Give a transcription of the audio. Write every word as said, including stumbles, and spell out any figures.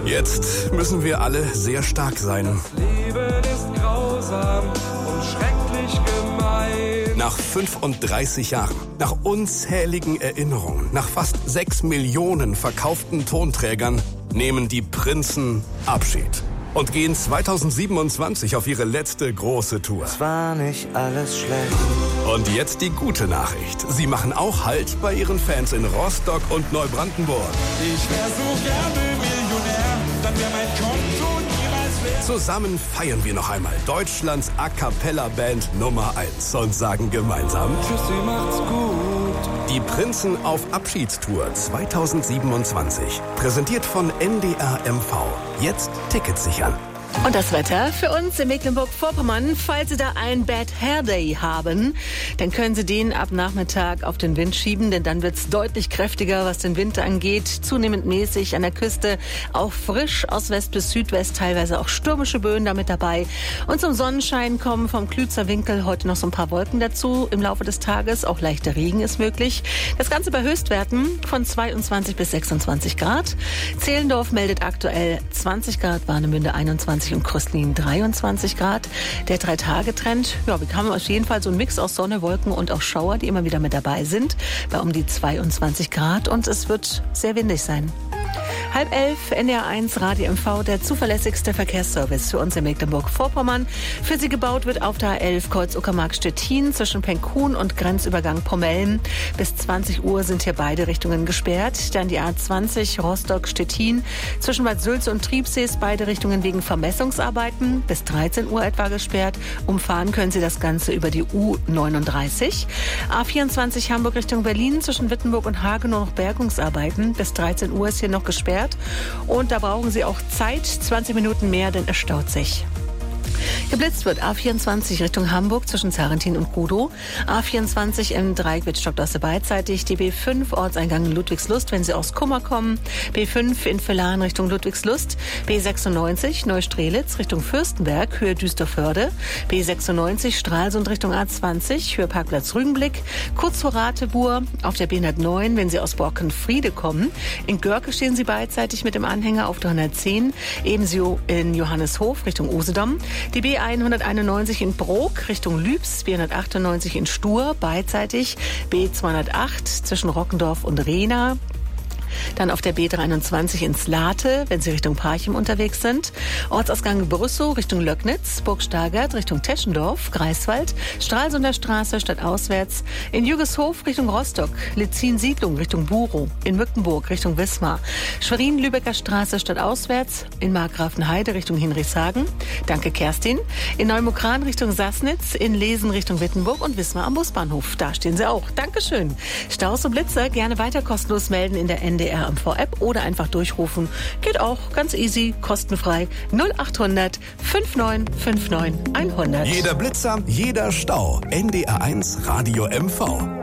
Jetzt müssen wir alle sehr stark sein. Das Leben ist grausam und schrecklich gemein. Nach fünfunddreißig Jahren, nach unzähligen Erinnerungen, nach fast sechs Millionen verkauften Tonträgern nehmen die Prinzen Abschied und gehen zweitausendsiebenundzwanzig auf ihre letzte große Tour. Es war nicht alles schlecht. Und jetzt die gute Nachricht. Sie machen auch Halt bei ihren Fans in Rostock und Neubrandenburg. Ich wär so gerne Millionär, dann wär mein Konto niemals leer. Zusammen feiern wir noch einmal Deutschlands A-Cappella-Band Nummer eins und sagen gemeinsam: Tschüssi, macht's gut. Die Prinzen auf Abschiedstour zweitausendsiebenundzwanzig. Präsentiert von N D R M V. Jetzt Tickets sichern. Und das Wetter für uns in Mecklenburg-Vorpommern. Falls Sie da ein Bad Hair Day haben, dann können Sie den ab Nachmittag auf den Wind schieben, denn dann wird es deutlich kräftiger, was den Wind angeht. Zunehmend mäßig an der Küste, auch frisch aus West bis Südwest, teilweise auch stürmische Böen damit dabei. Und zum Sonnenschein kommen vom Klützer Winkel heute noch so ein paar Wolken dazu im Laufe des Tages. Auch leichter Regen ist möglich. Das Ganze bei Höchstwerten von zweiundzwanzig bis sechsundzwanzig Grad. Zehlendorf meldet aktuell zwanzig Grad, Warnemünde einundzwanzig und Kröslin dreiundzwanzig Grad. Der Drei-Tage-Trend, ja, wir haben auf jeden Fall so einen Mix aus Sonne, Wolken und auch Schauer, die immer wieder mit dabei sind, bei um die zweiundzwanzig Grad, und es wird sehr windig sein. Halb elf, N D R eins Radio M V, der zuverlässigste Verkehrsservice für uns in Mecklenburg-Vorpommern. Für Sie gebaut wird auf der A elf Kreuz Uckermark-Stettin zwischen Penkhuhn und Grenzübergang Pommeln. Bis zwanzig Uhr sind hier beide Richtungen gesperrt. Dann die A zwanzig Rostock-Stettin zwischen Bad Sülze und Triebsees, beide Richtungen wegen Vermessungsarbeiten. Bis dreizehn Uhr etwa gesperrt. Umfahren können Sie das Ganze über die U neununddreißig. A vierundzwanzig Hamburg Richtung Berlin zwischen Wittenburg und Hagenow noch Bergungsarbeiten. Bis dreizehn Uhr ist hier noch gesperrt. Und da brauchen Sie auch Zeit, zwanzig Minuten mehr, denn es staut sich. Geblitzt wird A vierundzwanzig Richtung Hamburg zwischen Zarentin und Rudow. A vierundzwanzig im Dreieck wird Stockdosse beidseitig. Die B fünf Ortseingang Ludwigslust, wenn Sie aus Kummer kommen. B fünf in Villahn Richtung Ludwigslust. B sechsundneunzig Neustrelitz Richtung Fürstenberg, Höhe Düsterförde. B sechsundneunzig Stralsund Richtung A zwanzig, Höhe Parkplatz Rügenblick. Kurz vor Ratebur auf der B hundertneun, wenn Sie aus Borkenfriede kommen. In Görke stehen Sie beidseitig mit dem Anhänger auf der hundertzehn. Ebenso in Johanneshof Richtung Usedom. Die B hunderteinundneunzig in Brok Richtung Lübs, B hundertachtundneunzig in Stur beidseitig, B zweihundertacht zwischen Rockendorf und Rehna. Dann auf der B dreiundzwanzig in Slate, wenn Sie Richtung Parchim unterwegs sind. Ortsausgang Brüssow Richtung Löcknitz, Burg Stargard Richtung Teschendorf, Greifswald, Stralsunder Straße stadtauswärts. In Jügeshof Richtung Rostock, Litzin-Siedlung Richtung Burow, in Mückenburg Richtung Wismar, Schwerin-Lübecker Straße stadtauswärts, in Markgrafenheide Richtung Hinrichshagen. Danke, Kerstin. In Neumukran Richtung Sassnitz, in Lesen Richtung Wittenburg und Wismar am Busbahnhof. Da stehen Sie auch. Dankeschön. Staus und Blitzer gerne weiter kostenlos melden in der N D R M V-App oder einfach durchrufen. Geht auch ganz easy, kostenfrei. null achthundert neunundfünfzig neunundfünfzig hundert. Jeder Blitzer, jeder Stau. N D R eins Radio M V.